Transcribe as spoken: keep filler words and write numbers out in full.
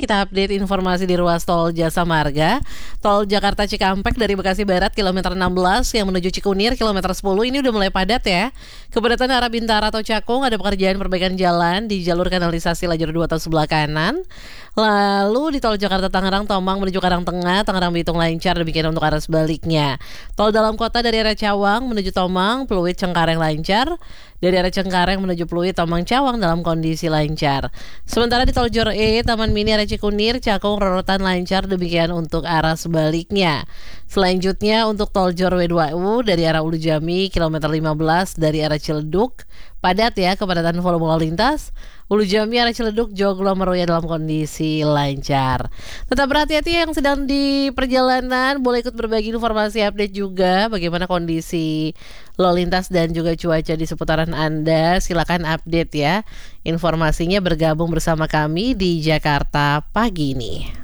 kita update informasi di ruas tol Jasa Marga. Tol Jakarta Cikampek dari Bekasi Barat kilometer enam belas yang menuju Cikunir kilometer sepuluh ini udah mulai padat ya. Kepadatan arah Bintara atau Cakung, ada pekerjaan perbaikan jalan di jalur kanalisasi lajur dua atau sebelah kanan. Lalu di tol Jakarta Tangerang Tomang menuju Karangtengah, Tangerang Bitung lancar, demikian untuk arah sebaliknya. Tol dalam kota dari arah Cawang menuju Tomang, Pluit Cengkareng lancar. Dari arah Cengkareng menuju Pluit Tomang Cawang dalam kondisi lancar. Sementara di tol Jor E, Taman Mini arah Cikunir, Cakung Rorotan lancar, demikian untuk arah sebaliknya. Selanjutnya untuk tol Jor W dua U dari arah Ulu Jami kilometer lima belas dari arah Ciledug, padat ya, kepadatan volume lalu lintas. Ulu Jami arah Ciledug, Joglo Meruya dalam kondisi lancar. Tetap berhati-hati yang sedang di perjalanan, boleh ikut berbagi informasi update juga bagaimana kondisi lalu lintas dan juga cuaca di seputaran Anda. Silakan update ya informasinya, bergabung bersama kami di Jakarta Pagi ini.